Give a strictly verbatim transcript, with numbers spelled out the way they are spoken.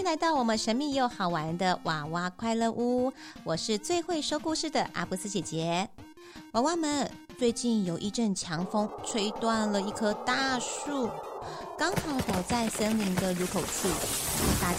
迎来到我们神秘又好玩的娃娃快乐屋，我是最会说故事的阿布斯姐姐。娃娃们，最近有一阵强风吹断了一棵大树，刚好倒在森林的入口处，大